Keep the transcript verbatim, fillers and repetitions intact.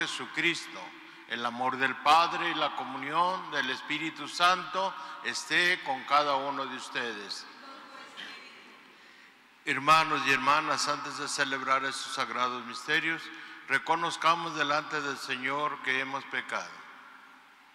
Jesucristo, el amor del Padre y la comunión del Espíritu Santo esté con cada uno de ustedes. Hermanos y hermanas, antes de celebrar estos sagrados misterios, reconozcamos delante del Señor que hemos pecado.